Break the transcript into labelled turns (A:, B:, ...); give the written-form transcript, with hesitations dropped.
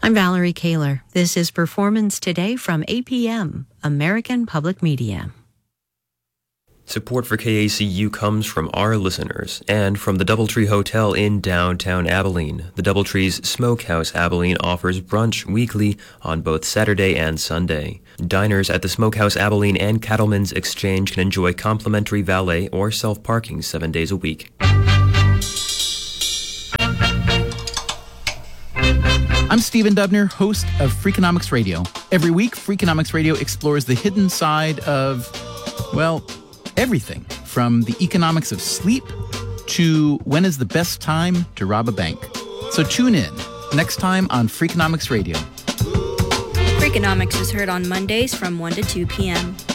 A: I'm Valerie Kaler. This is Performance Today from APM, American Public Media.
B: Support for KACU comes from our listeners and from the Doubletree Hotel in downtown Abilene. The Doubletree's Smokehouse Abilene offers brunch weekly on both Saturday and Sunday. Diners at the Smokehouse Abilene and Cattleman's Exchange can enjoy complimentary valet or self-parking 7 days a week.
C: I'm Stephen Dubner, host of Freakonomics Radio. Every week, Freakonomics Radio explores the hidden side of, well, everything from the economics of sleep to when is the best time to rob a bank. So tune in next time on Freakonomics Radio.
D: Freakonomics is heard on Mondays from 1 to 2 p.m.